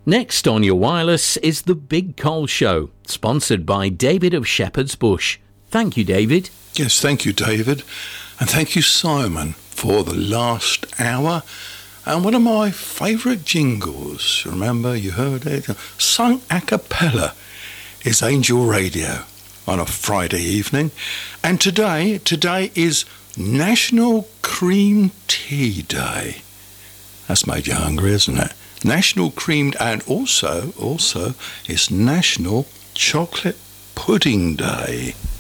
Next on your wireless is the Big Coal Show, sponsored by David of Shepherd's Bush. Thank you, David. Yes, thank you, David. And thank you, Simon, for the last hour. And one of my favourite jingles, remember, you heard it, sung a cappella, is Angel Radio on a Friday evening. And today is National Cream Tea Day. That's made you hungry, isn't it? National Creamed, and also it's National Chocolate Pudding Day.